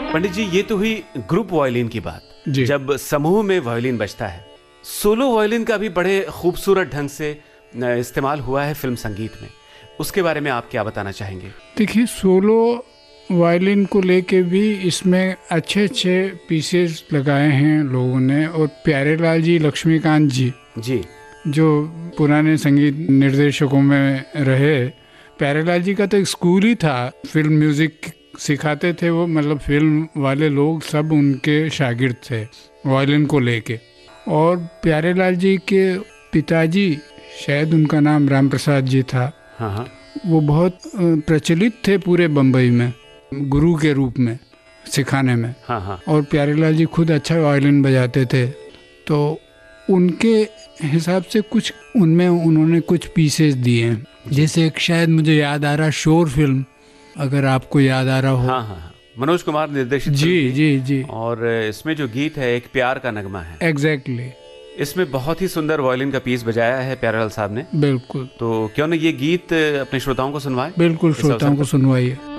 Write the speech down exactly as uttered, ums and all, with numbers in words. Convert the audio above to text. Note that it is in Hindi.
पंडित जी, ये तो हुई ग्रुप वायलिन की बात, जब समूह में वायलिन बजता है। सोलो वायलिन का भी बड़े खूबसूरत ढंग से इस्तेमाल हुआ है फिल्म संगीत में, उसके बारे में आप क्या बताना चाहेंगे? देखिए, सोलो वायलिन को लेके भी इसमें अच्छे अच्छे पीसेस लगाए हैं लोगों ने, और प्यारेलाल जी, लक्ष्मीकांत जी जी जो पुराने संगीत निर्देशकों में रहे। प्यारेलाल जी का तो एक स्कूल ही था, फिल्म म्यूजिक सिखाते थे वो, मतलब फिल्म वाले लोग सब उनके शागिर्द थे वायलिन को लेके। और प्यारेलाल जी के पिताजी, शायद उनका नाम राम प्रसाद जी था, हाँ हाँ, वो बहुत प्रचलित थे पूरे बम्बई में गुरु के रूप में सिखाने में। हाँ हाँ। और प्यारेलाल जी खुद अच्छा वायलिन बजाते थे, तो उनके हिसाब से कुछ उनमें उन्होंने कुछ पीसेस दिए हैं। जैसे एक शायद मुझे याद आ रहा, शोर फिल्म, अगर आपको याद आ रहा हो। हाँ हाँ, मनोज कुमार निर्देशित। जी जी जी। और इसमें जो गीत है एक प्यार का नगमा है। Exactly exactly. इसमें बहुत ही सुंदर वायलिन का पीस बजाया है प्यारेलाल साहब ने। बिल्कुल। तो क्यों न ये गीत अपने श्रोताओं को सुनवाएं? बिल्कुल, श्रोताओं को सुनवाइए।